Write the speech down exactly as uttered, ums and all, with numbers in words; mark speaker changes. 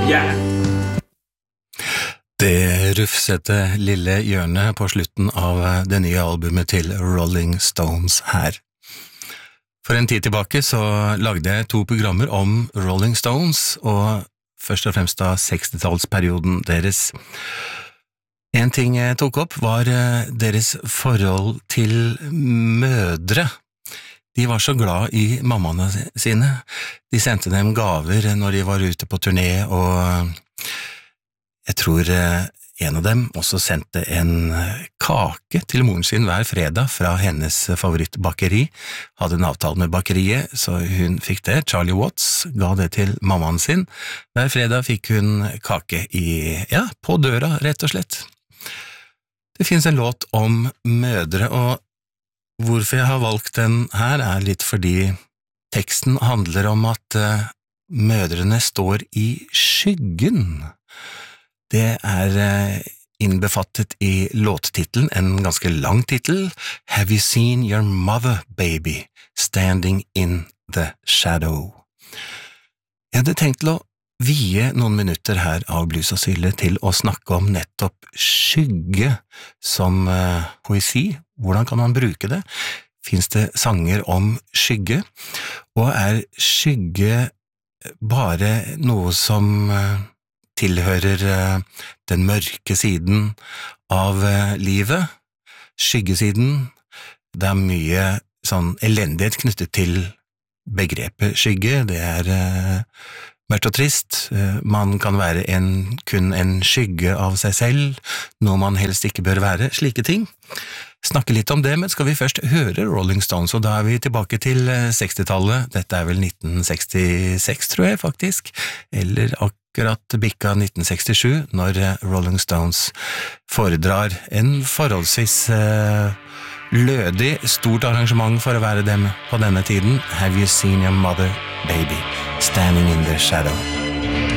Speaker 1: Yeah!
Speaker 2: Det rufsete lille hjørnet på slutten av det nye albumet til Rolling Stones her. For en tid tilbake så lagde jeg to programmer om Rolling Stones, og først og fremst da sekstitallsperioden deres. En ting jeg tok opp var deres forhold til mødre. De var så glad i mammaene sine. De sendte dem gaver når de var ute på turné, og jeg tror en av dem også sendte en kake til moren sin hver fredag fra hennes favorittbakeri. Hadde en avtale med bakeriet, så hun fikk det. Charlie Watts ga det til mammaen sin. Hver fredag fikk hun kake i, ja, på døra, rett og slett. Det finnes en låt om mødre, og hvorfor jeg har valgt den her er litt fordi teksten handler om at uh, mødrene står i skyggen. Det er innbefattet i låttitlen, en ganske lang titel, Have you seen your mother, baby, standing in the shadow? Jeg hadde tenkt til å vie noen minutter her av Blues og Sille til å snakke om nettopp skygge som uh, poesi. Hvordan kan man bruke det? Finns det sanger om skygge? Og er skygge bare noe som uh, tilhører uh, den mørke siden av uh, livet, skyggesiden? Det er mye sånn elendighet knyttet til begrepet skygge. Det er uh, mørkt og trist. Uh, man kan være en, kun en skygge av seg selv, noe man helst ikke bør være, slike ting. Snakke litt om det, men skal vi først høre Rolling Stones, og da er vi tilbake til sekstitallet. Dette er vel nitten sekstiseks, tror jeg faktisk, eller akkurat bikka nitten sekstisju, når Rolling Stones foredrar en forholdsvis uh, lødig, stort arrangement for å være dem på denne tiden. Have you seen your mother, baby, standing in the shadow?